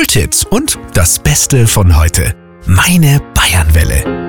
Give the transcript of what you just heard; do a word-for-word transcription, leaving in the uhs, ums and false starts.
Kulthits und das Beste von heute. Meine Bayernwelle.